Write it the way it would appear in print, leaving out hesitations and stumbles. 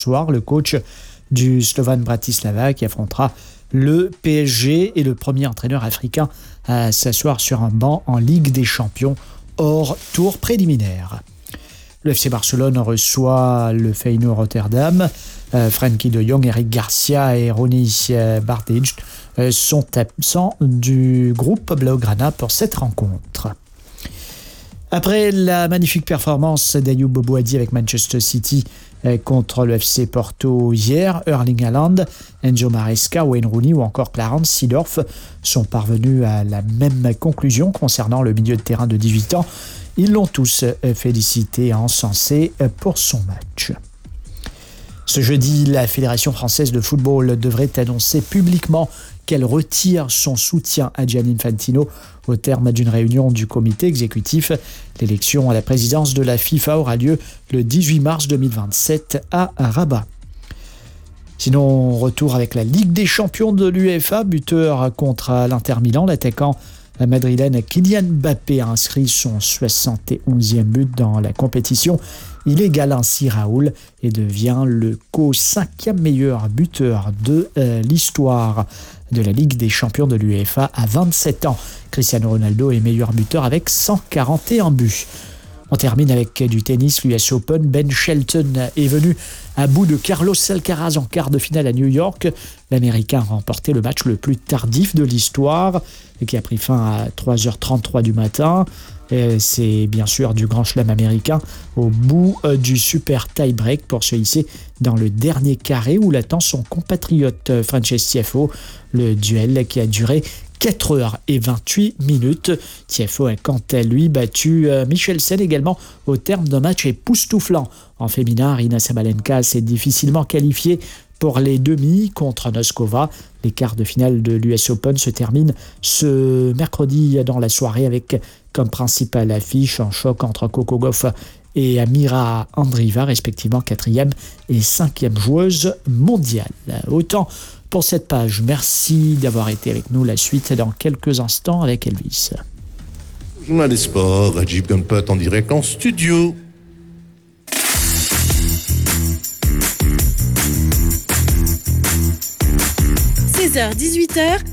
soir, le coach du Slovan Bratislava qui affrontera le PSG et le premier entraîneur africain à s'asseoir sur un banc en Ligue des Champions hors tour préliminaire. Le FC Barcelone reçoit le Feyenoord Rotterdam. Frenkie de Jong, Eric Garcia et Ronny Bardic sont absents du groupe Blaugrana pour cette rencontre. Après la magnifique performance d'Ayoub Boadi avec Manchester City contre le FC Porto hier, Erling Haaland, Enzo Maresca, Wayne Rooney ou encore Clarence Seedorf sont parvenus à la même conclusion concernant le milieu de terrain de 18 ans. Ils l'ont tous félicité et encensé pour son match. Ce jeudi, la Fédération française de football devrait annoncer publiquement qu'elle retire son soutien à Gianni Infantino au terme d'une réunion du comité exécutif. L'élection à la présidence de la FIFA aura lieu le 18 mars 2027 à Rabat. Sinon, retour avec la Ligue des champions de l'UEFA, buteur contre l'Inter Milan, l'attaquant madrilène Kylian Mbappé a inscrit son 71e but dans la compétition. Il égale ainsi Raoul et devient le co-5e meilleur buteur de l'histoire de la Ligue des champions de l'UEFA à 27 ans. Cristiano Ronaldo est meilleur buteur avec 141 buts. On termine avec du tennis, l'US Open. Ben Shelton est venu à bout de Carlos Alcaraz en quart de finale à New York. L'Américain a remporté le match le plus tardif de l'histoire et qui a pris fin à 3h33 du matin. C'est bien sûr du Grand Chelem américain au bout du super tie-break pour se hisser dans le dernier carré où l'attend son compatriote Frances Tiafoe. Le duel qui a duré 4h28. Tiafoe a quant à lui battu Michelsen également au terme d'un match époustouflant. En féminin, Aryna Sabalenka s'est difficilement qualifiée pour les demi contre Noskova. Les quarts de finale de l'US Open se terminent ce mercredi dans la soirée avec comme principale affiche un choc entre Coco Gauff et Amira Andreeva, respectivement 4e et 5e joueuse mondiale. Autant pour cette page. Merci d'avoir été avec nous. La suite dans quelques instants avec Elvis. Journal des sports, Rajib Gunput en direct en studio. 16h-18h